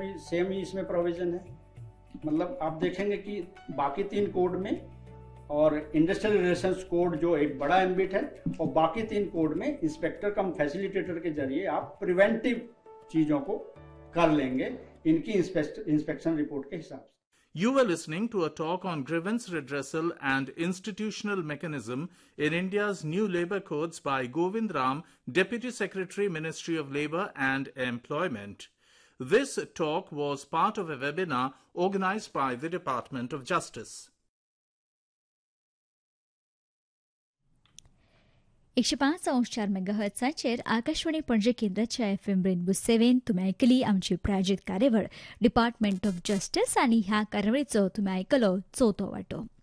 भी सेम ही इसमें प्रोविजन है। मतलब आप देखेंगे कि बाकी 3 कोड में और इंडस्ट्रियल रिलेशंस कोड जो एक बड़ा एम्बिट है, और बाकी 3 कोड में इंस्पेक्टर कम फैसिलिटेटर के जरिए आप प्रिवेंटिव चीजों को कर लेंगे इनकी इंस्पेक्शन रिपोर्ट के हिसाब से। You were listening to a talk on grievance redressal and institutional mechanism in India's new labour codes by Govind Ram, Deputy Secretary, Ministry of Labour and Employment. This talk was part of a webinar organised by the Department of Justice. 105.4 मेगाहर्ट्झाचेर Akashvani Panaji केंद्राच्या FM rainbow 7 तुम्ही ऐकली आमची प्रायोजित कार्यावळ department of justice, आणि ह्या कार्यावळीचो तुम्ही ऐकलो 4थो वांटो.